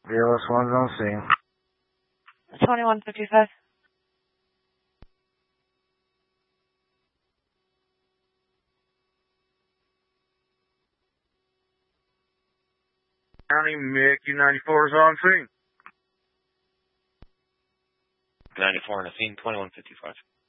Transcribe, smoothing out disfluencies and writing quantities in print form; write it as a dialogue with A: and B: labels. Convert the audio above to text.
A: BLS 1's on scene.
B: 2155.
C: County Mickey 94 is on scene.
D: 94 on the scene, 2155.